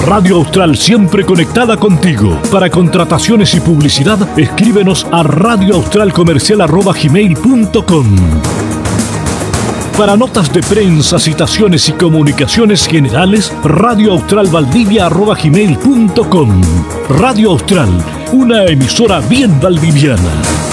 Radio Austral, siempre conectada contigo. Para contrataciones y publicidad, escríbenos a radioaustralcomercial@gmail.com. Para notas de prensa, citaciones y comunicaciones generales, radioaustralvaldivia@gmail.com. Radio Austral, una emisora bien valdiviana.